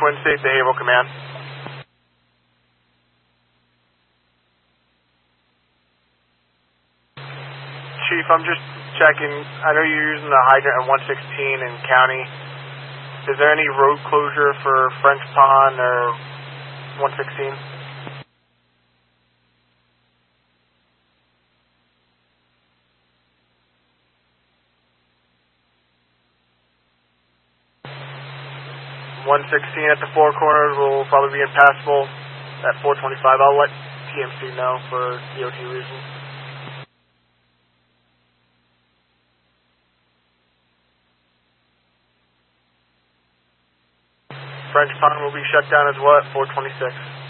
Twin State Behavioral Command. Chief, I'm just checking. I know you're using the hydrant at 116 in county. Is there any road closure for French Pond or 116? .116 at the Four Corners will probably be impassable at 425. I'll let TMC know for DOT reasons. French Pond will be shut down as well at 426.